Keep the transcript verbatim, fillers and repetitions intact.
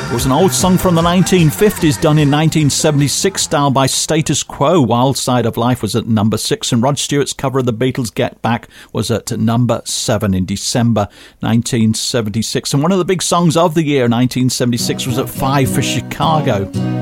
It was an old song from the nineteen fifties, done in nineteen seventy-six style by Status Quo. Wild Side of Life was at number six, and Rod Stewart's cover of the Beatles' Get Back was at number seven in December nineteen seventy-six. And one of the big songs of the year nineteen seventy-six was at five for Chicago.